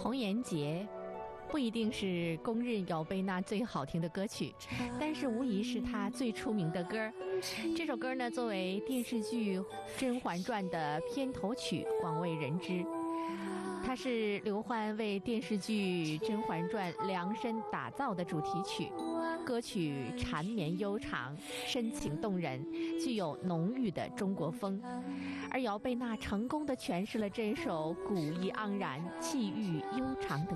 红颜劫不一定是公认姚贝娜最好听的歌曲，但是无疑是她最出名的歌。这首歌呢，作为电视剧《甄嬛传》的片头曲，广为人知。它是刘欢为电视剧《甄嬛传》量身打造的主题曲，歌曲缠绵悠长，深情动人，具有浓郁的中国风。而姚贝娜成功地诠释了这首古意盎然、气韵悠长的